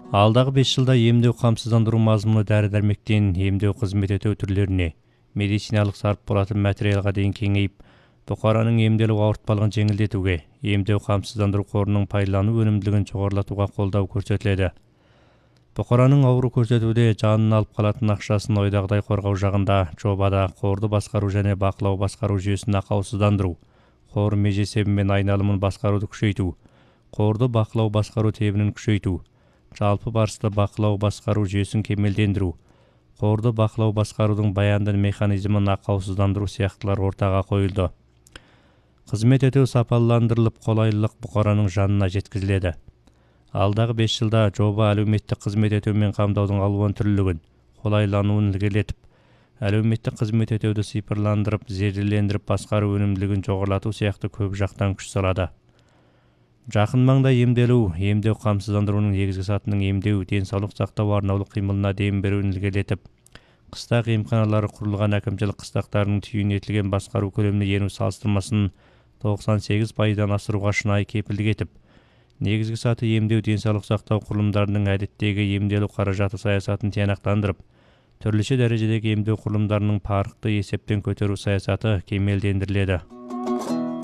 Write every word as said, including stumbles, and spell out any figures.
Алдағы беш жылда емдеу қамсыздандыру мазмұны дәрі-дәрмектен емдеу қызмет ету түрлеріне, медициналық сарып болатын материалға дейін кеңейіп, бұқараның емделу ауыртпалығын жеңілдетуге, емдеу қамсыздандыру қорының пайдалану өнімділігін жоғарылатуға қолдау көрсетіледі. Бұқараның ауру көрсетуде жанын алып қалатын ақшасын ойдағыдай қорғау жағында жобада қорды басқару және бақылау басқару жүйесін ақаусыздандыру, қор межесебі мен айналымын басқаруды күшейту, қорды бақылау басқару тебінін күшейту, жалпы барысты бақылау басқару жүйесін кемелдендіру, қорды бақылау басқарудың баянды механизмін ақаусыздандыру сияқтылар ортаға қойылды. Қызмет ету сапаландырылып, қолайлылық бұқараның жанына жеткізіледі. Алдағы беш жылда жоба әлеуметтік қызмет ету мен қамдаудың алуан түрлілігін, қолайлануын ілгерілетіп, әлеуметтік қызмет етуді сипырландырып, зерделендіріп, басқару өнімділігін жоғарылату сияқты көп жақтан күш салады. Жақын маңда емделу, емдеу қамсыздандыруының негізгі сатының емдеу, денсаулық сақтау арнаулы қимылына дем беруін ілгерілетіп, қыстақ емханалары құрылған әкімшілік қыстақтарының түйінетілген басқару көлеміне ену салыстырмасын тоқсан сегіз пайыздан асыруға шынайы кепілдік етіп, негізгі саты емдеу денсаулық сақтау құрылымдарының әдеттегі емделу қаражаты саясатын тиянақтандырып, түрліше дәрежедегі емдеу құрылымдарының парықты есептен көтеру саясаты кемелдендіріледі.